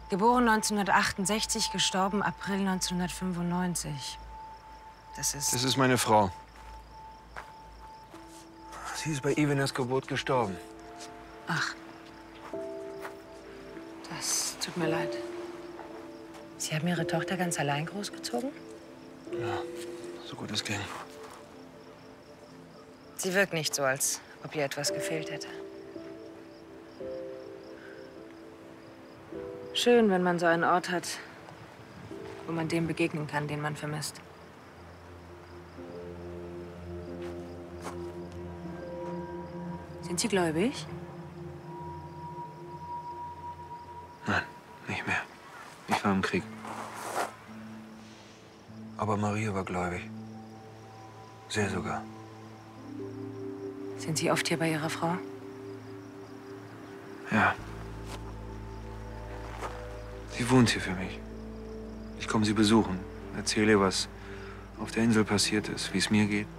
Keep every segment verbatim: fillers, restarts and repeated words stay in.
Geboren neunzehnhundertachtundsechzig, gestorben April neunzehnhundertfünfundneunzig. Das ist... Das ist meine Frau. Sie ist bei Ivenas Geburt gestorben. Ach. Das tut mir leid. Sie haben Ihre Tochter ganz allein großgezogen? Ja, so gut es ging. Sie wirkt nicht so, als ob ihr etwas gefehlt hätte. Schön, wenn man so einen Ort hat, wo man dem begegnen kann, den man vermisst. Sind Sie gläubig? Nein, nicht mehr. Ich war im Krieg. Aber Maria war gläubig. Sehr sogar. Sind Sie oft hier bei Ihrer Frau? Ja. Sie wohnt hier für mich. Ich komme sie besuchen, erzähle ihr, was auf der Insel passiert ist, wie es mir geht.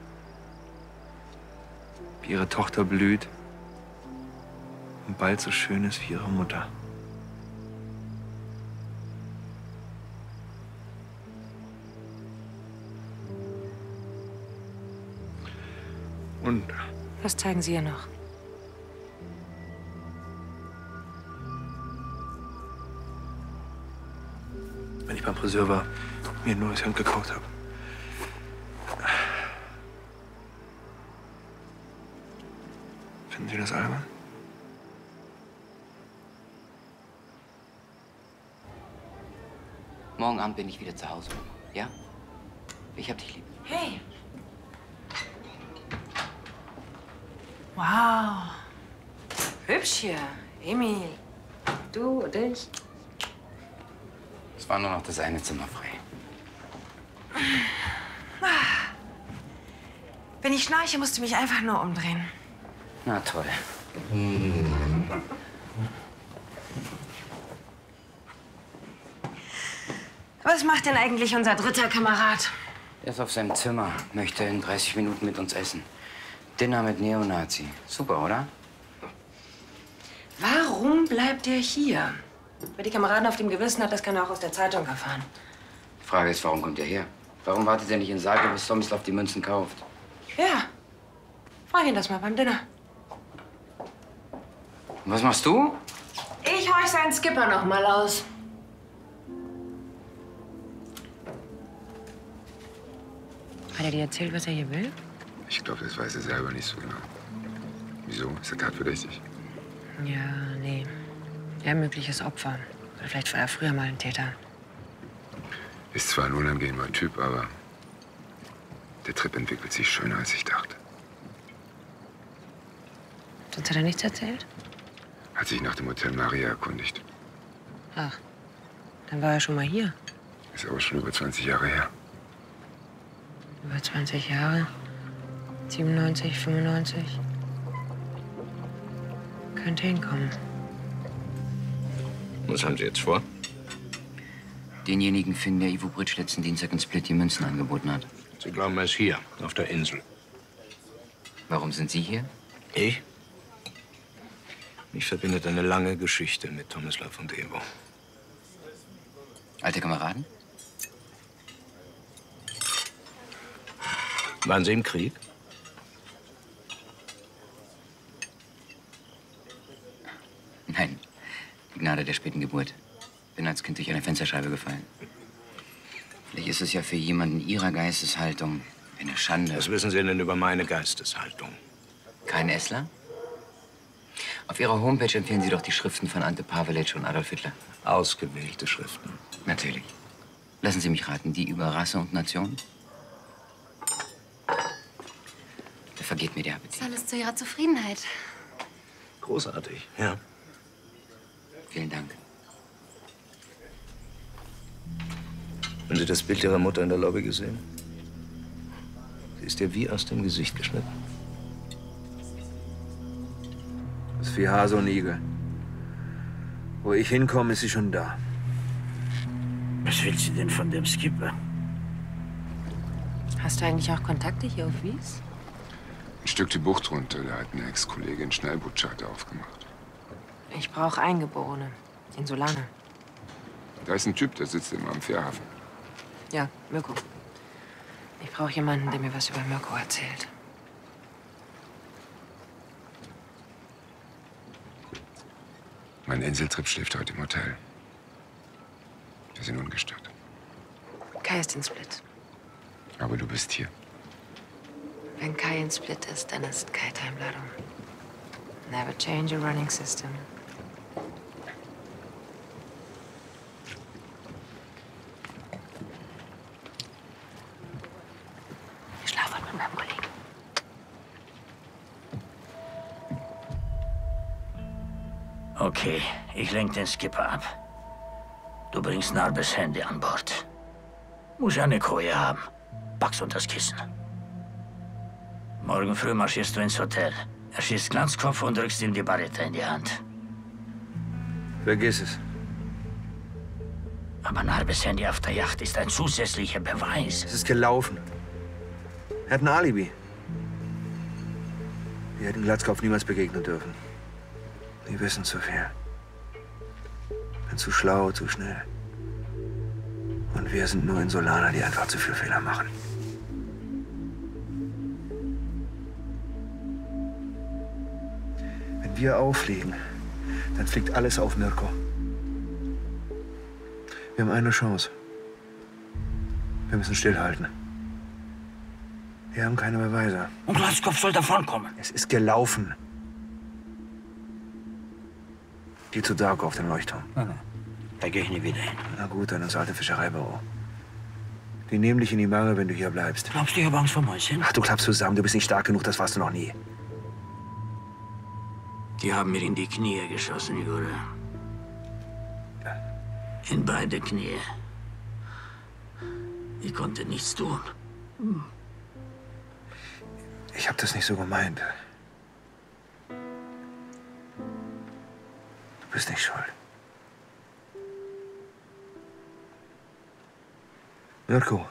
Wie ihre Tochter blüht und bald so schön ist wie ihre Mutter. Und Was zeigen Sie ihr noch? wenn ich beim Friseur war, mir ein neues Hemd gekauft habe. Finden Sie das albern? Morgen Abend bin ich wieder zu Hause, ja? Ich hab dich lieb. Hey! Wow! Hübsch hier. Emil. Du und ich. Es war nur noch das eine Zimmer frei. Wenn ich schnarche, musst du mich einfach nur umdrehen. Na toll. Was macht denn eigentlich unser dritter Kamerad? Er ist auf seinem Zimmer, möchte in dreißig Minuten mit uns essen. Dinner mit Neonazi. Super, oder? Warum bleibt er hier? Wer die Kameraden auf dem Gewissen hat, das kann er auch aus der Zeitung erfahren. Die Frage ist, warum kommt er her? Warum wartet er nicht in Zagreb, bis Tomislav die Münzen kauft? Ja. Frag ihn das mal beim Dinner. Und was machst du? Ich horch seinen Skipper noch mal aus. Hat er dir erzählt, was er hier will? Ich glaube, das weiß er selber nicht so genau. Wieso? Ist er tatverdächtig? Ja, nee. Er mögliches Opfer. Oder vielleicht war er früher mal ein Täter. Ist zwar ein unangenehmer Typ, aber der Trip entwickelt sich schöner, als ich dachte. Sonst hat er nichts erzählt? Hat sich nach dem Hotel Maria erkundigt. Ach, dann war er schon mal hier. Ist aber schon über zwanzig Jahre her. Über zwanzig Jahre. siebenundneunzig, fünfundneunzig. Könnte hinkommen. Was haben Sie jetzt vor? Denjenigen finden, der Ivo Britsch letzten Dienstag in Split die Münzen angeboten hat. Sie glauben, er ist hier, auf der Insel. Warum sind Sie hier? Ich? Mich verbindet eine lange Geschichte mit Tomislav und Ivo. Alte Kameraden? Waren Sie im Krieg? Nein, die Gnade der späten Geburt. Bin als Kind durch eine Fensterscheibe gefallen. Vielleicht ist es ja für jemanden Ihrer Geisteshaltung eine Schande. Was wissen Sie denn über meine Geisteshaltung? Kein Essler? Auf Ihrer Homepage empfehlen Sie doch die Schriften von Ante Pavelic und Adolf Hitler. Ausgewählte Schriften. Natürlich. Lassen Sie mich raten, die über Rasse und Nation? Da vergeht mir der Appetit. Das ist alles zu Ihrer Zufriedenheit. Großartig, ja. Vielen Dank. Haben Sie das Bild Ihrer Mutter in der Lobby gesehen? Sie ist ihr wie aus dem Gesicht geschnitten. Das ist wie Hase und Igel. Wo ich hinkomme, ist sie schon da. Was will sie denn von dem Skipper? Hast du eigentlich auch Kontakte hier auf Wies? Ein Stück die Bucht runter, da hat eine Ex-Kollegin Schnellbootscharter aufgemacht. Ich brauche Eingeborene. Insulane. Da ist ein Typ, der sitzt immer am Fährhafen. Ja, Mirko. Ich brauche jemanden, der mir was über Mirko erzählt. Mein Inseltrip schläft heute im Hotel. Wir sind ungestört. Kai ist in Split. Aber du bist hier. Wenn Kai in Split ist, dann ist Kai Timeladung. Never change a running system. Ich schlafe mit meinem Kollegen. Okay, ich lenk den Skipper ab. Du bringst Narbes Handy an Bord. Muss ja eine Koje haben. Pack's unter das Kissen. Morgen früh marschierst du ins Hotel. Erschießt Glanzkopf und drückst ihm die Barretta in die Hand. Vergiss es. Aber Narbes Handy auf der Yacht ist ein zusätzlicher Beweis. Es ist gelaufen. Er hat ein Alibi. Wir hätten Glatzkopf niemals begegnen dürfen. Die wissen zu viel. Bin zu schlau, zu schnell. Und wir sind nur Insulaner, die einfach zu viel Fehler machen. Wenn wir auffliegen, dann fliegt alles auf Mirko. Wir haben eine Chance. Wir müssen stillhalten. Wir haben keine Beweise. Und Glatzkopf soll davonkommen. Es ist gelaufen. Geh zu Darko auf den Leuchtturm. Nein, nein. Da gehe ich nie wieder hin. Na gut, dann ins alte Fischereibüro. Die nehmen dich in die Mangel, wenn du hier bleibst. Glaubst du, ich habe Angst vor Mäuschen? Ach, du klappst zusammen. Du bist nicht stark genug, das warst du noch nie. Die haben mir in die Knie geschossen, Jure. In beide Knie. Ich konnte nichts tun. Ich hab das nicht so gemeint. Du bist nicht schuld. Mirko.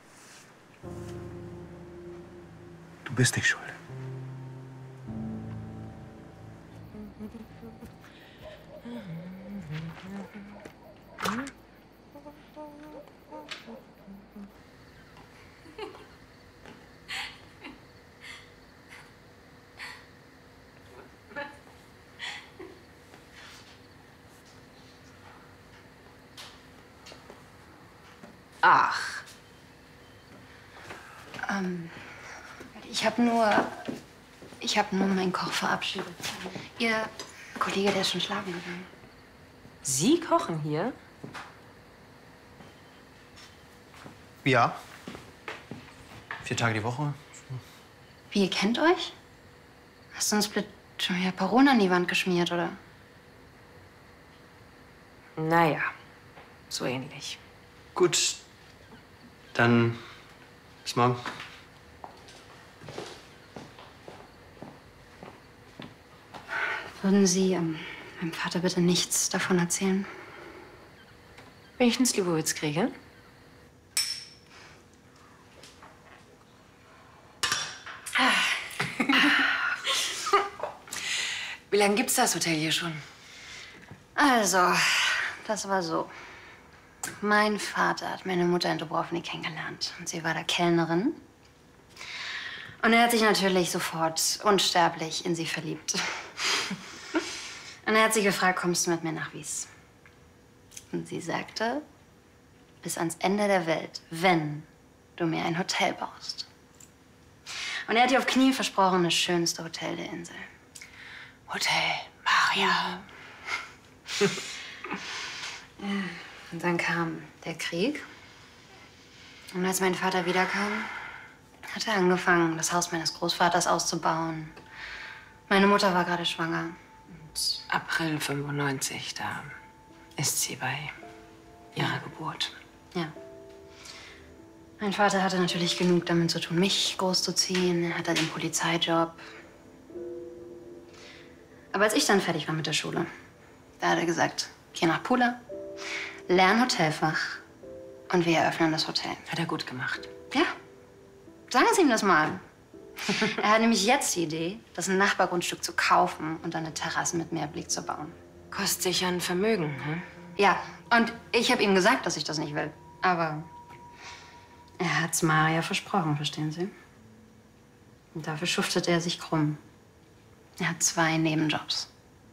Du bist nicht schuld. Ach. Ähm, ich habe nur... Ich habe nur meinen Koch verabschiedet. Ihr Kollege, der ist schon schlafen gegangen. Sie kochen hier? Ja. Vier Tage die Woche. Wie, ihr kennt euch? Hast du uns Split schon wieder Parone an die Wand geschmiert, oder? Naja, so ähnlich. Gut. Dann bis morgen. Würden Sie ähm, meinem Vater bitte nichts davon erzählen? Wenn ich einen Slivovitz kriege? Wie lange gibt's das Hotel hier schon? Also, das war so. Mein Vater hat meine Mutter in Dubrovnik kennengelernt. Und sie war da Kellnerin. Und er hat sich natürlich sofort unsterblich in sie verliebt. Und er hat sie gefragt, kommst du mit mir nach Wies? Und sie sagte, bis ans Ende der Welt, wenn du mir ein Hotel baust. Und er hat ihr auf Knie versprochen, das schönste Hotel der Insel. Hotel Maria. Und dann kam der Krieg. Und als mein Vater wiederkam, hat er angefangen, das Haus meines Großvaters auszubauen. Meine Mutter war gerade schwanger. Und April fünfundneunzig, da ist sie bei ihrer Geburt. Ja. Mein Vater hatte natürlich genug damit zu tun, mich großzuziehen. Er hatte den Polizeijob. Aber als ich dann fertig war mit der Schule, da hat er gesagt, geh nach Pula, lern Hotelfach und wir eröffnen das Hotel. Hat er gut gemacht. Ja. Sagen Sie ihm das mal. Er hat nämlich jetzt die Idee, das Nachbargrundstück zu kaufen und dann eine Terrasse mit Meerblick zu bauen. Kostet sicher ein Vermögen, hm? Ja, und ich habe ihm gesagt, dass ich das nicht will. Aber er hat's Maria versprochen, verstehen Sie? Und dafür schuftet er sich krumm. Er hat zwei Nebenjobs.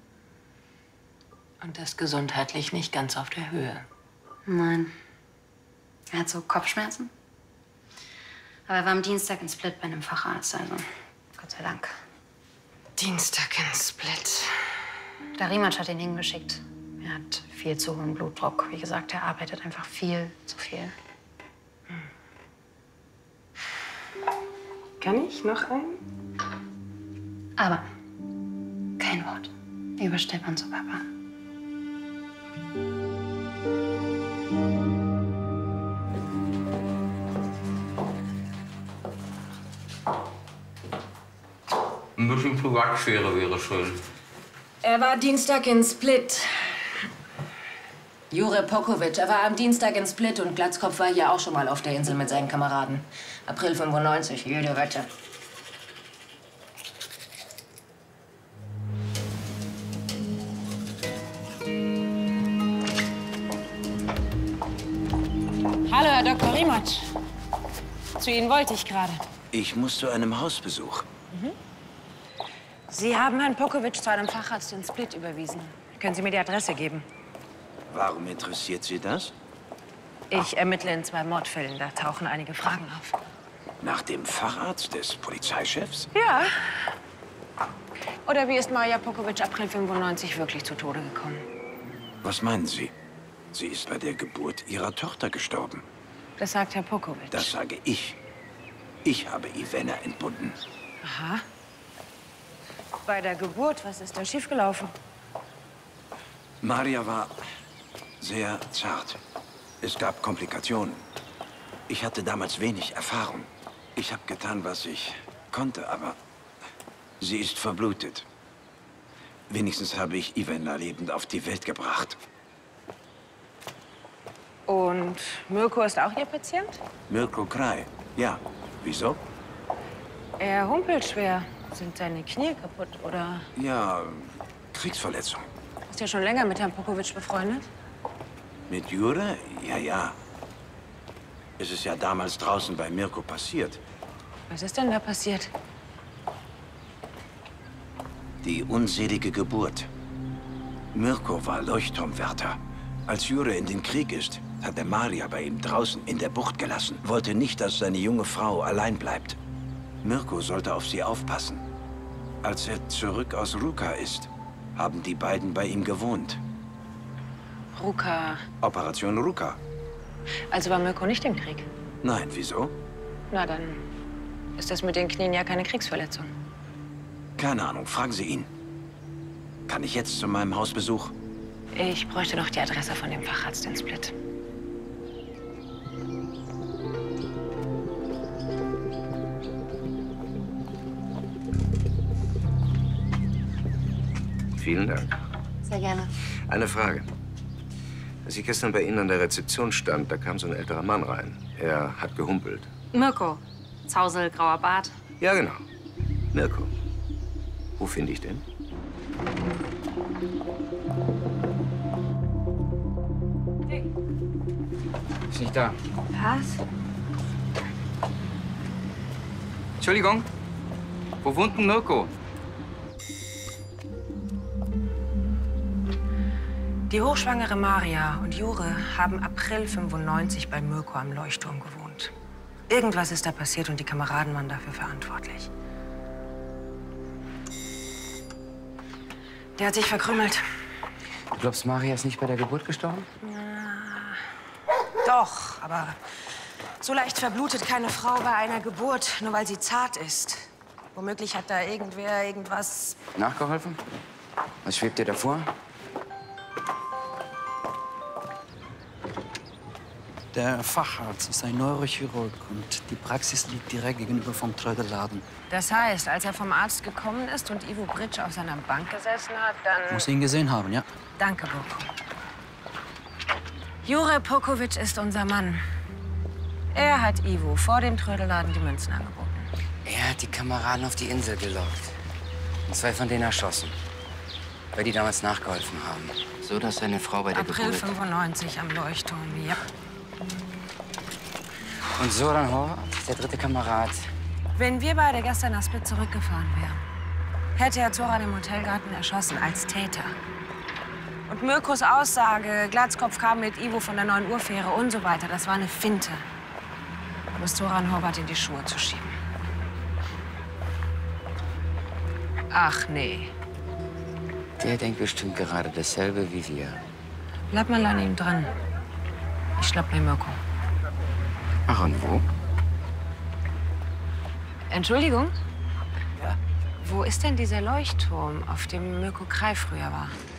Und das gesundheitlich nicht ganz auf der Höhe. Nein. Er hat so Kopfschmerzen. Aber er war am Dienstag in Split bei einem Facharzt, also Gott sei Dank. Dienstag in Split. Der Rimac hat ihn hingeschickt. Er hat viel zu hohen Blutdruck. Wie gesagt, er arbeitet einfach viel zu viel. Kann ich noch einen? Aber kein Wort über Stepan zu Papa. Ein bisschen Privatsphäre wäre schön. Er war Dienstag in Split. Jure Pokovic, er war am Dienstag in Split und Glatzkopf war hier auch schon mal auf der Insel mit seinen Kameraden. April fünfundneunzig, jede Wette. Hallo, Herr Doktor Rimac. Zu Ihnen wollte ich gerade. Ich muss zu einem Hausbesuch. Mhm. Sie haben Herrn Pokovic zu einem Facharzt in Split überwiesen. Können Sie mir die Adresse geben? Warum interessiert Sie das? Ich ermittle in zwei Mordfällen. Da tauchen einige Fragen auf. Nach dem Facharzt des Polizeichefs? Ja. Oder wie ist Maria Pokovic April fünfundneunzig wirklich zu Tode gekommen? Was meinen Sie? Sie ist bei der Geburt ihrer Tochter gestorben. Das sagt Herr Pokovic. Das sage ich. Ich habe Ivana entbunden. Aha. Bei der Geburt, was ist da schiefgelaufen? Maria war sehr zart. Es gab Komplikationen. Ich hatte damals wenig Erfahrung. Ich habe getan, was ich konnte, aber sie ist verblutet. Wenigstens habe ich Ivana lebend auf die Welt gebracht. Und Mirko ist auch Ihr Patient? Mirko Kraj, ja. Wieso? Er humpelt schwer. Sind seine Knie kaputt, oder? Ja, Kriegsverletzung. Ist ja schon länger mit Herrn Pokovic befreundet? Mit Jure? Ja, ja. Es ist ja damals draußen bei Mirko passiert. Was ist denn da passiert? Die unselige Geburt. Mirko war Leuchtturmwärter. Als Jure in den Krieg ist, hat er Maria bei ihm draußen in der Bucht gelassen. Wollte nicht, dass seine junge Frau allein bleibt. Mirko sollte auf sie aufpassen. Als er zurück aus Ruka ist, haben die beiden bei ihm gewohnt. Ruka. Operation Ruka. Also war Mirko nicht im Krieg? Nein, wieso? Na, dann ist das mit den Knien ja keine Kriegsverletzung. Keine Ahnung, fragen Sie ihn. Kann ich jetzt zu meinem Hausbesuch? Ich bräuchte noch die Adresse von dem Facharzt in Split. Vielen Dank. Sehr gerne. Eine Frage. Als ich gestern bei Ihnen an der Rezeption stand, da kam so ein älterer Mann rein. Er hat gehumpelt. Mirko. Zausel, grauer Bart. Ja, genau. Mirko. Wo finde ich den? Hey. Ist nicht da. Was? Entschuldigung. Wo wohnt denn Mirko? Die hochschwangere Maria und Jure haben April fünfundneunzig bei Mirko am Leuchtturm gewohnt. Irgendwas ist da passiert und die Kameraden waren dafür verantwortlich. Der hat sich verkrümelt. Du glaubst, Maria ist nicht bei der Geburt gestorben? Na, doch, aber so leicht verblutet keine Frau bei einer Geburt, nur weil sie zart ist. Womöglich hat da irgendwer irgendwas... Nachgeholfen? Was schwebt dir davor? Der Facharzt ist ein Neurochirurg und die Praxis liegt direkt gegenüber vom Trödelladen. Das heißt, als er vom Arzt gekommen ist und Ivo Britsch auf seiner Bank gesessen hat, dann... Muss ihn gesehen haben, ja. Danke, Mirko. Jure Pokovic ist unser Mann. Er hat Ivo vor dem Trödelladen die Münzen angeboten. Er hat die Kameraden auf die Insel gelockt. Und zwei von denen erschossen. weil die damals nachgeholfen haben. So, dass seine Frau bei der April Geburt... fünfundneunzig am Leuchtturm, ja. Und Soran Horvath, der dritte Kamerad. Wenn wir beide gestern nach Split zurückgefahren wären, hätte er Zoran im Hotelgarten erschossen als Täter. Und Mirkos Aussage, Glatzkopf kam mit Ivo von der neun Uhr Fähre und so weiter, das war eine Finte, um es Zoran Horvath in die Schuhe zu schieben. Ach nee. Der denkt bestimmt gerade dasselbe wie wir. Bleib mal an ihm dran. Ich schnapp mir Mirko. Ach, und wo? Entschuldigung? Ja? Wo ist denn dieser Leuchtturm, auf dem Mirko Krei früher war?